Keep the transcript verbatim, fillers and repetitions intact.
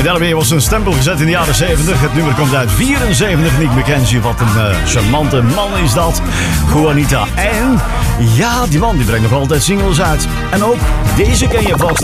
daarmee was een stempel gezet in de jaren zeventig. Het nummer komt uit vierenzeventig. Nick McKenzie, wat een uh, charmante man is dat. Juanita. En ja, die man die brengt nog altijd singles uit. En ook deze ken je vast.